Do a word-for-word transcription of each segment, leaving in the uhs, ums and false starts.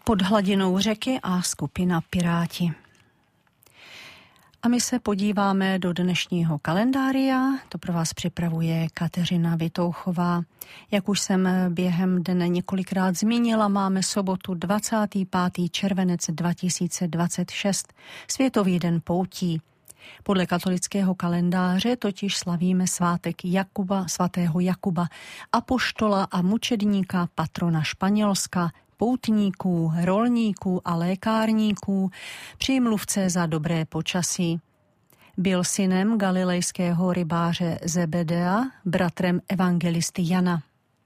Pod hladinou řeky a skupina Piráti. A my se podíváme do dnešního kalendária, to pro vás připravuje Kateřina Vitouchová. Jak už jsem během dne několikrát zmínila, máme sobotu dvacátého pátého červenec dva tisíce dvacet šest, Světový den poutí. Podle katolického kalendáře totiž slavíme svátek Jakuba, svatého Jakuba, apoštola a mučedníka, patrona Španělska, poutníků, rolníků a lékárníků, přímluvce za dobré počasí. Byl synem galilejského rybáře Zebedea, bratrem evangelisty Jana.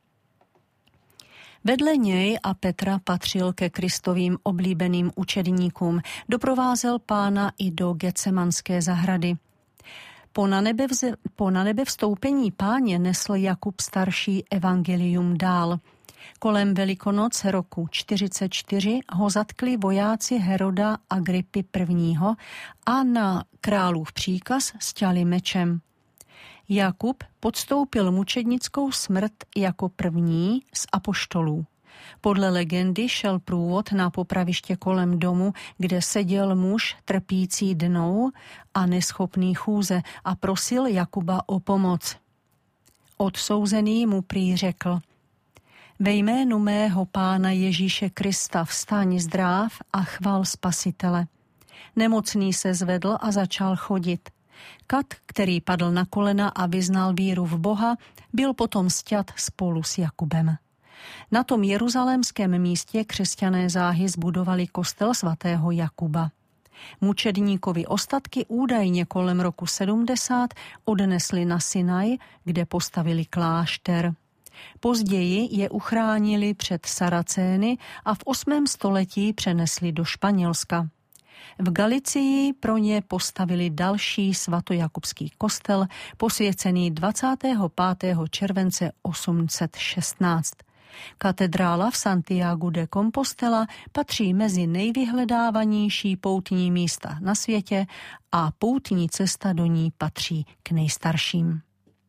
Vedle něj a Petra patřil ke Kristovým oblíbeným učedníkům, doprovázel Pána i do Getsemanské zahrady. Po na nebe, vze, po na nebe vstoupení Páně nesl Jakub starší evangelium dál. Kolem Velikonoc roku čtyřicet čtyři ho zatkli vojáci Heroda Agripy prvního a na králův příkaz sťali mečem. Jakub podstoupil mučednickou smrt jako první z apoštolů. Podle legendy šel průvod na popraviště kolem domu, kde seděl muž trpící dnou a neschopný chůze a prosil Jakuba o pomoc. Odsouzený mu prý řekl: Ve jménu mého Pána Ježíše Krista vstaň zdráv a chval Spasitele. Nemocný se zvedl a začal chodit. Kat, který padl na kolena a vyznal víru v Boha, byl potom sťat spolu s Jakubem. Na tom jeruzalémském místě křesťané záhy zbudovali kostel svatého Jakuba. Mučedníkovi ostatky údajně kolem roku sedmdesát odnesli na Sinaj, kde postavili klášter. Později je uchránili před Saracény a v osmém století přenesli do Španělska. V Galicii pro ně postavili další svatojakubský kostel, posvěcený dvacátého pátého července osm set šestnáct. Katedrála v Santiagu de Compostela patří mezi nejvyhledávanější poutní místa na světě a poutní cesta do ní patří k nejstarším.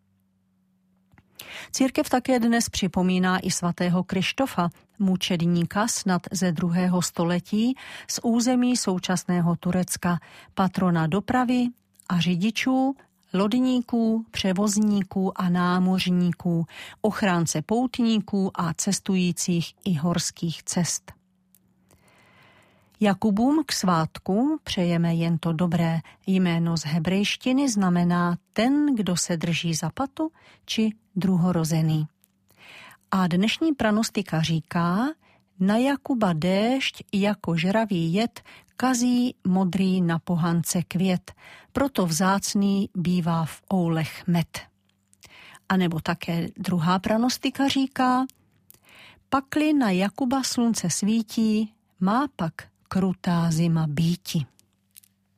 Církev také dnes připomíná i svatého Krištofa, mučedníka snad ze druhého století z území současného Turecka, patrona dopravy a řidičů, lodníků, převozníků a námořníků, ochránce poutníků a cestujících i horských cest. Jakubům k svátku přejeme jen to dobré. Jméno z hebrejštiny znamená ten, kdo se drží za patu, či druhorozený. A dnešní pranostika říká: na Jakuba déšť jako žravý jed kazí modrý na pohance květ, proto vzácný bývá v oulech med. A nebo také druhá pranostika říká: pakli na Jakuba slunce svítí, má pak krutá zima býti.